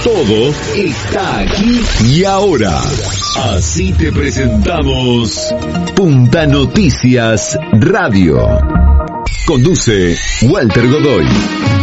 Todo está aquí y ahora. Así te presentamos Punta Noticias Radio. Conduce Walter Godoy.